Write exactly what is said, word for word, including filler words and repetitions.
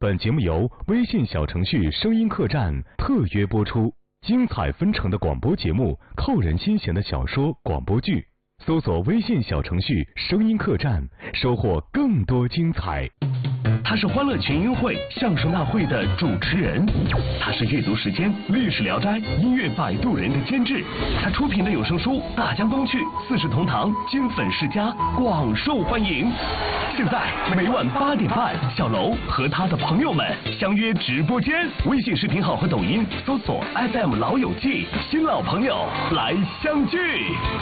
本节目由微信小程序声音客栈特约播出，精彩纷呈的广播节目，扣人心弦的小说广播剧，搜索微信小程序声音客栈，收获更多精彩。 他是欢乐群英会相声大会的主持人，他是阅读时间历史聊斋音乐摆渡人的监制，他出品的有声书《大江东去》《四世同堂》金粉世家广受欢迎。现在每晚八点半，小楼和他的朋友们相约直播间，微信视频号和抖音搜索 F M 老友记，新老朋友来相聚。